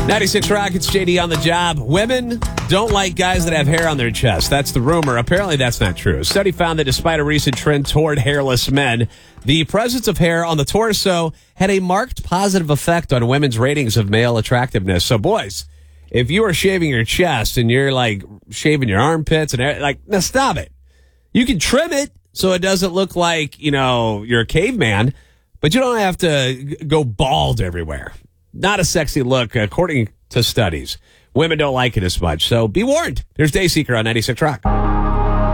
96 Rock, it's JD on the job. Women don't like guys that have hair on their chest. That's the rumor. Apparently, that's not true. A study found that despite a recent trend toward hairless men, the presence of hair on the torso had a marked positive effect on women's ratings of male attractiveness. So, boys, if you are shaving your chest and you're like shaving your armpits and now stop it. You can trim it so it doesn't look like, you're a caveman, but you don't have to go bald everywhere. Not a sexy look, according to studies. Women don't like it as much, so be warned. Here's Dayseeker on 96 Rock.